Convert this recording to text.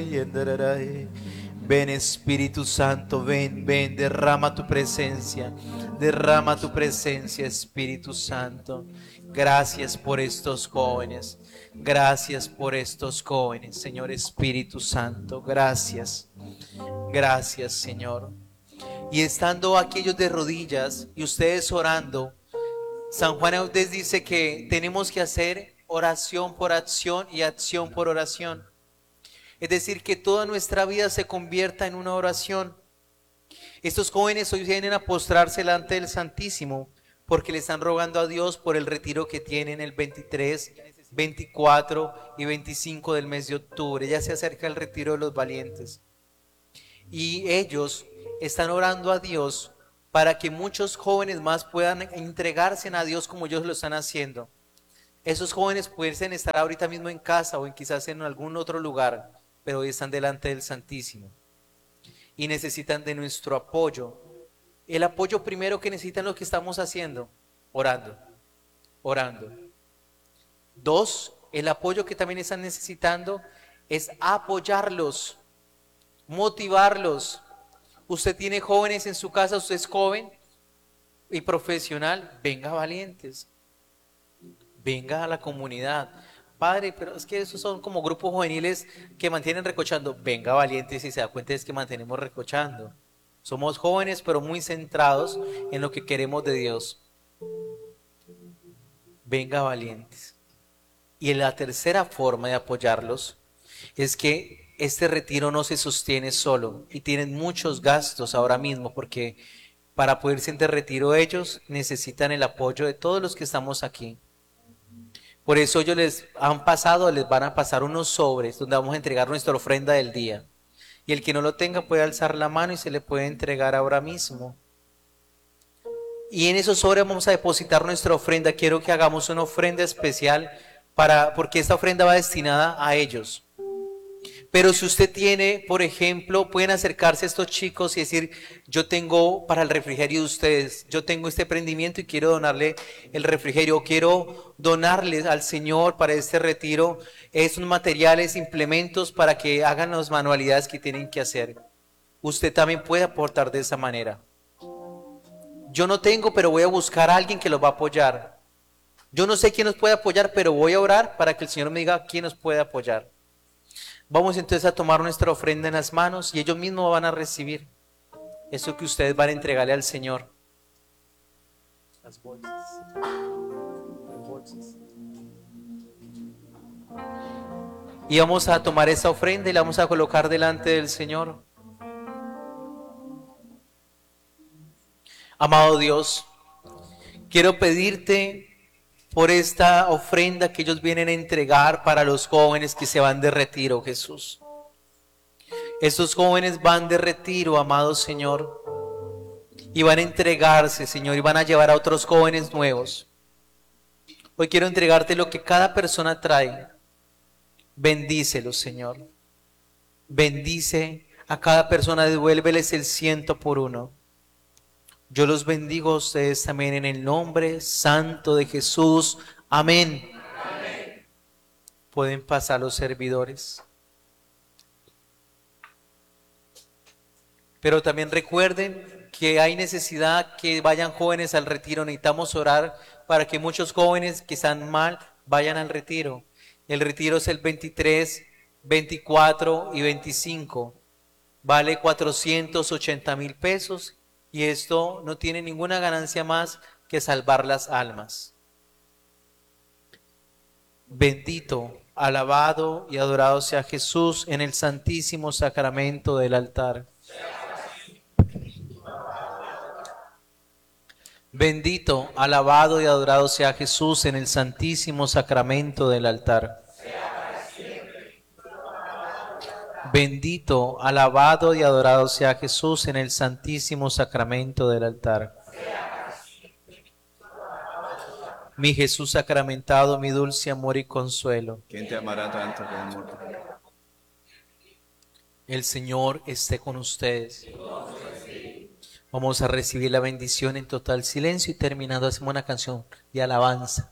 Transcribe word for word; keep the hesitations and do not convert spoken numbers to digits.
Ven Espíritu Santo, ven, ven, derrama tu presencia, derrama tu presencia, Espíritu Santo. Gracias por estos jóvenes, gracias por estos jóvenes, Señor Espíritu Santo, gracias, gracias Señor. Y estando aquellos de rodillas y ustedes orando, San Juan Eudes dice que tenemos que hacer oración por acción y acción por oración. Es decir, que toda nuestra vida se convierta en una oración. Estos jóvenes hoy vienen a postrarse delante del Santísimo porque le están rogando a Dios por el retiro que tienen el veintitrés, veinticuatro y veinticinco del mes de octubre. Ya se acerca el retiro de los valientes. Y ellos están orando a Dios para que muchos jóvenes más puedan entregarse a Dios como ellos lo están haciendo. Esos jóvenes pueden estar ahorita mismo en casa o en quizás en algún otro lugar, pero hoy están delante del Santísimo y necesitan de nuestro apoyo. El apoyo primero que necesitan lo que estamos haciendo, orando, orando. Dos, el apoyo que también están necesitando es apoyarlos, motivarlos. Usted tiene jóvenes en su casa, usted es joven y profesional, venga valientes, venga a la comunidad. Padre, pero es que esos son como grupos juveniles que mantienen recochando. Venga valientes y se da cuenta es que mantenemos recochando. Somos jóvenes pero muy centrados en lo que queremos de Dios. Venga valientes. Y la tercera forma de apoyarlos es que este retiro no se sostiene solo y tienen muchos gastos ahora mismo porque para poder ir de retiro ellos necesitan el apoyo de todos los que estamos aquí. Por eso ellos les han pasado, les van a pasar unos sobres donde vamos a entregar nuestra ofrenda del día. Y el que no lo tenga puede alzar la mano y se le puede entregar ahora mismo. Y en esos sobres vamos a depositar nuestra ofrenda. Quiero que hagamos una ofrenda especial para, porque esta ofrenda va destinada a ellos. Pero si usted tiene, por ejemplo, pueden acercarse a estos chicos y decir, yo tengo para el refrigerio de ustedes, yo tengo este emprendimiento y quiero donarle el refrigerio, quiero donarles al Señor para este retiro esos materiales, implementos para que hagan las manualidades que tienen que hacer. Usted también puede aportar de esa manera. Yo no tengo, pero voy a buscar a alguien que los va a apoyar. Yo no sé quién nos puede apoyar, pero voy a orar para que el Señor me diga quién nos puede apoyar. Vamos entonces a tomar nuestra ofrenda en las manos y ellos mismos van a recibir eso que ustedes van a entregarle al Señor. Las bolsas. Las bolsas. Y vamos a tomar esa ofrenda y la vamos a colocar delante del Señor. Amado Dios, quiero pedirte por esta ofrenda que ellos vienen a entregar para los jóvenes que se van de retiro, Jesús. Estos jóvenes van de retiro, amado Señor, y van a entregarse, Señor, y van a llevar a otros jóvenes nuevos. Hoy quiero entregarte lo que cada persona trae. Bendícelos, Señor. Bendice a cada persona, devuélveles el ciento por uno. Yo los bendigo a ustedes también en el nombre santo de Jesús. Amén. Amén. Pueden pasar los servidores. Pero también recuerden que hay necesidad que vayan jóvenes al retiro. Necesitamos orar para que muchos jóvenes que están mal vayan al retiro. El retiro es el veintitrés, veinticuatro y veinticinco. Vale cuatrocientos ochenta mil pesos. Y esto no tiene ninguna ganancia más que salvar las almas. Bendito, alabado y adorado sea Jesús en el santísimo sacramento del altar. Bendito, alabado y adorado sea Jesús en el santísimo sacramento del altar. Bendito, alabado y adorado sea Jesús en el santísimo sacramento del altar. Mi Jesús sacramentado, mi dulce amor y consuelo. ¿Quién te amará tanto como muerto? El Señor esté con ustedes. Vamos a recibir la bendición en total silencio y terminando hacemos una canción de alabanza.